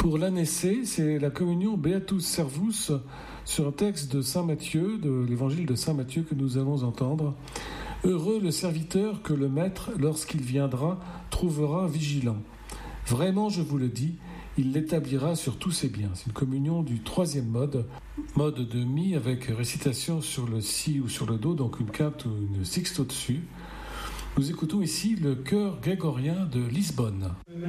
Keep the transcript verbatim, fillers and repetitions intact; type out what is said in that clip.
Pour l'année C, c'est la communion Beatus Servus sur un texte de saint Matthieu, de l'évangile de saint Matthieu que nous allons entendre. Heureux le serviteur que le maître, lorsqu'il viendra, trouvera vigilant. Vraiment, je vous le dis, il l'établira sur tous ses biens. C'est une communion du troisième mode, mode de mi avec récitation sur le si ou sur le do, donc une quinte ou une sixte au-dessus. Nous écoutons ici le chœur grégorien de Lisbonne.